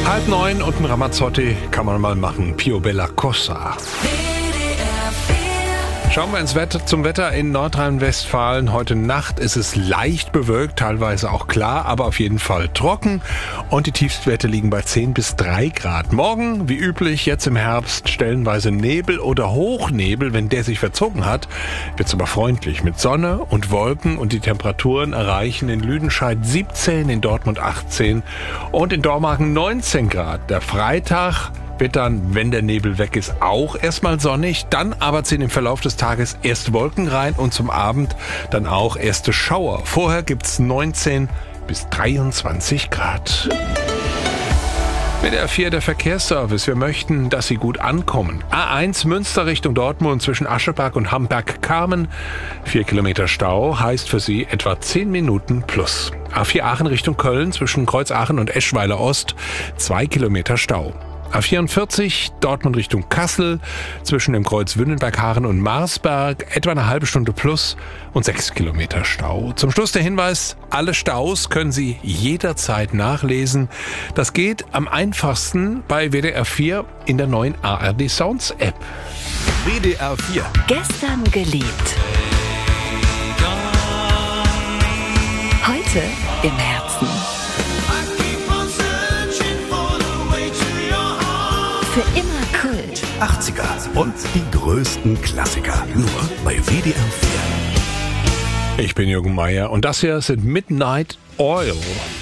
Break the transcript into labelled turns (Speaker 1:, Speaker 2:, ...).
Speaker 1: 8:30 und ein Ramazzotti kann man mal machen. Pio Bella Cosa. Schauen wir zum Wetter in Nordrhein-Westfalen. Heute Nacht ist es leicht bewölkt, teilweise auch klar, aber auf jeden Fall trocken. Und die Tiefstwerte liegen bei 10 bis 3 Grad. Morgen, wie üblich, jetzt im Herbst, stellenweise Nebel oder Hochnebel. Wenn der sich verzogen hat, wird es aber freundlich mit Sonne und Wolken. Und die Temperaturen erreichen in Lüdenscheid 17, in Dortmund 18 und in Dormagen 19 Grad. Der Freitag wird dann, wenn der Nebel weg ist, auch erstmal sonnig. Dann aber ziehen im Verlauf des Tages erst Wolken rein und zum Abend dann auch erste Schauer. Vorher gibt's 19 bis 23 Grad. WDR 4, der Verkehrsservice. Wir möchten, dass Sie gut ankommen. A1 Münster Richtung Dortmund zwischen Ascheberg und Hamberg-Kamen. 4 Kilometer Stau heißt für Sie etwa 10 Minuten plus. A4 Aachen Richtung Köln zwischen Kreuzaachen und Eschweiler Ost. 2 Kilometer Stau. A44 Dortmund Richtung Kassel zwischen dem Kreuz Wünnenberg-Haaren und Marsberg etwa eine halbe Stunde plus und 6 Kilometer Stau. Zum Schluss der Hinweis, alle Staus können Sie jederzeit nachlesen. Das geht am einfachsten bei WDR 4 in der neuen ARD Sounds App.
Speaker 2: WDR 4.
Speaker 3: Gestern geliebt. Heute im Herzen. Für immer Kult.
Speaker 2: 80er und die größten Klassiker. Nur bei WDR 4.
Speaker 1: Ich bin Jürgen Meier und das hier sind Midnight Oil.